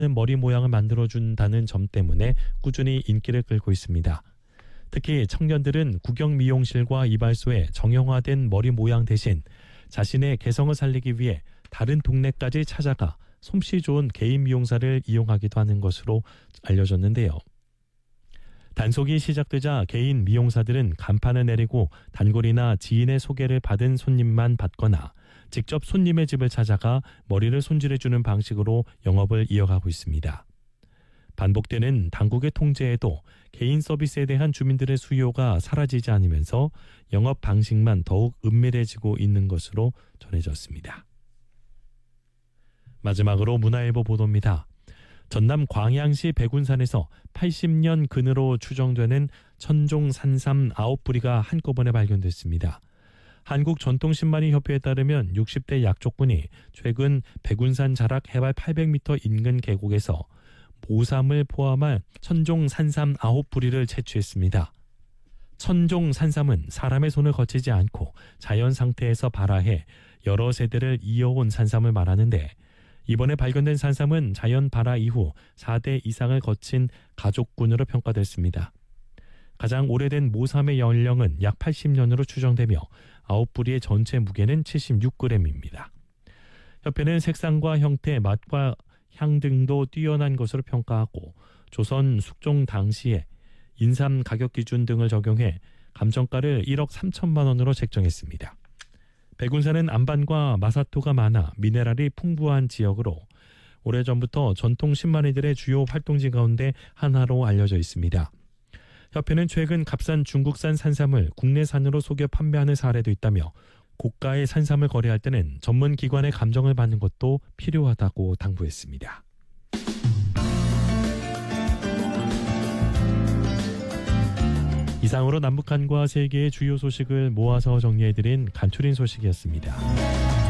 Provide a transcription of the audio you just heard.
머리 모양을 만들어준다는 점 때문에 꾸준히 인기를 끌고 있습니다. 특히 청년들은 구경 미용실과 이발소에 정형화된 머리 모양 대신 자신의 개성을 살리기 위해 다른 동네까지 찾아가 솜씨 좋은 개인 미용사를 이용하기도 하는 것으로 알려졌는데요. 단속이 시작되자 개인 미용사들은 간판을 내리고 단골이나 지인의 소개를 받은 손님만 받거나 직접 손님의 집을 찾아가 머리를 손질해주는 방식으로 영업을 이어가고 있습니다. 반복되는 당국의 통제에도 개인 서비스에 대한 주민들의 수요가 사라지지 않으면서 영업 방식만 더욱 은밀해지고 있는 것으로 전해졌습니다. 마지막으로 문화일보 보도입니다. 전남 광양시 백운산에서 80년 근으로 추정되는 천종 산삼 9뿌리가 한꺼번에 발견됐습니다. 한국전통신만이협회에 따르면 60대 약족군이 최근 백운산 자락 해발 800m 인근 계곡에서 모삼을 포함한 천종 산삼 9뿌리를 채취했습니다. 천종 산삼은 사람의 손을 거치지 않고 자연 상태에서 발화해 여러 세대를 이어온 산삼을 말하는데 이번에 발견된 산삼은 자연 발화 이후 4대 이상을 거친 가족군으로 평가됐습니다. 가장 오래된 모삼의 연령은 약 80년으로 추정되며 9뿌리의 전체 무게는 76g입니다. 협회는 색상과 형태, 맛과 향 등도 뛰어난 것으로 평가하고 조선 숙종 당시에 인삼 가격 기준 등을 적용해 감정가를 1억 3천만 원으로 책정했습니다. 백운산은 안반과 마사토가 많아 미네랄이 풍부한 지역으로 오래전부터 전통 신만이들의 주요 활동지 가운데 하나로 알려져 있습니다. 협회는 최근 값싼 중국산 산삼을 국내산으로 속여 판매하는 사례도 있다며 고가의 산삼을 거래할 때는 전문 기관의 감정을 받는 것도 필요하다고 당부했습니다. 이상으로 남북한과 세계의 주요 소식을 모아서 정리해드린 간추린 소식이었습니다.